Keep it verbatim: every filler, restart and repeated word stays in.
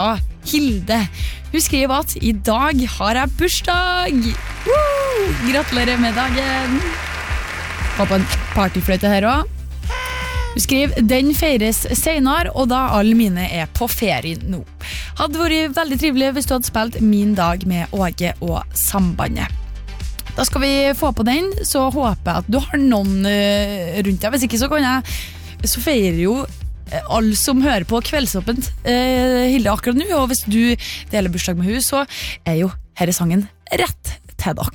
Ah, Hilde. Hun skriver at i dag har jeg bursdag. Woo! Gratulerer med dagen. Få på en partyfløyte her også. Hun skriver, den feires senere, og da alle mine er på ferie nå. Hadde vært veldig trivelig hvis du hadde spilt min dag med Åge og Sambandet. Da skal vi få på den, så håper jeg at du har noen rundt deg. Hvis ikke så kan jeg, så feirer jo alle som hører på Kveldsåpent eh, Hilde akkurat nå, og hvis du deler bursdag med henne, så er jo herre sangen rett til dere.